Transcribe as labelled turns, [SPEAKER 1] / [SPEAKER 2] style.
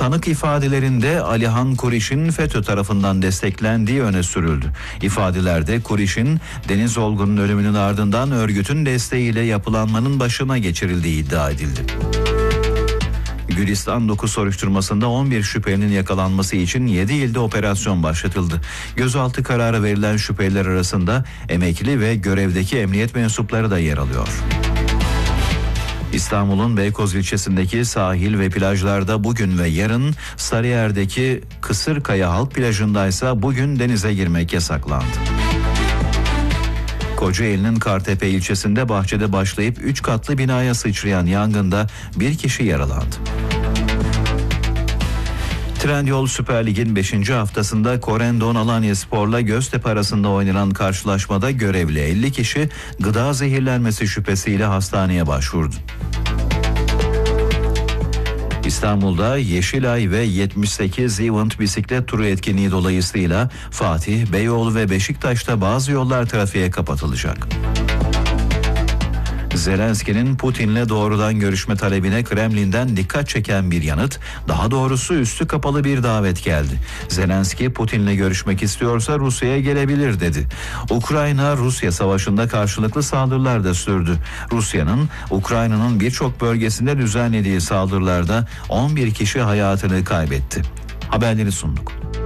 [SPEAKER 1] Tanık ifadelerinde Alihan Kuriş'in FETÖ tarafından desteklendiği öne sürüldü. İfadelerde Kuriş'in Deniz Olgun'un ölümünün ardından örgütün desteğiyle yapılanmanın başına geçirildiği iddia edildi. Gülistan 9 soruşturmasında 11 şüphelinin yakalanması için 7 ilde operasyon başlatıldı. Gözaltı kararı verilen şüpheliler arasında emekli ve görevdeki emniyet mensupları da yer alıyor. İstanbul'un Beykoz ilçesindeki sahil ve plajlarda bugün ve yarın, Sarıyer'deki Kısırkaya Halk Plajı'ndaysa bugün denize girmek yasaklandı. Kocaeli'nin Kartepe ilçesinde bahçede başlayıp 3 katlı binaya sıçrayan yangında bir kişi yaralandı. Trendyol Süper Lig'in 5. haftasında Corendon Alanyaspor'la Göztepe arasında oynanan karşılaşmada görevli 50 kişi gıda zehirlenmesi şüphesiyle hastaneye başvurdu. İstanbul'da Yeşilay ve 78 Event bisiklet turu etkinliği dolayısıyla Fatih, Beyoğlu ve Beşiktaş'ta bazı yollar trafiğe kapatılacak. Zelenski'nin Putin'le doğrudan görüşme talebine Kremlin'den dikkat çeken bir yanıt, daha doğrusu üstü kapalı bir davet geldi. Zelenski, Putin'le görüşmek istiyorsa Rusya'ya gelebilir dedi. Ukrayna-Rusya savaşında karşılıklı saldırılar da sürdü. Rusya'nın Ukrayna'nın birçok bölgesinde düzenlediği saldırılarda 11 kişi hayatını kaybetti. Haberleri sunduk.